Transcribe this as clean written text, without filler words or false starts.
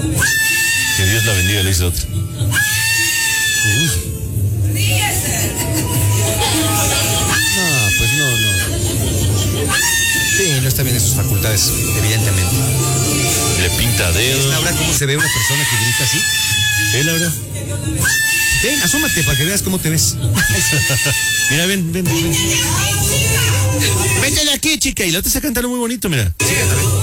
Que Dios la bendiga, le dice otro. Uy. No, pues no. Sí, no está bien en sus facultades, evidentemente. Le pinta dedo. ¿Laura cómo se ve una persona que grita así? Laura. Ven, asómate para que veas cómo te ves. Mira, ven. Vente de aquí, chica. Y la otra está cantando muy bonito, mira. Sí,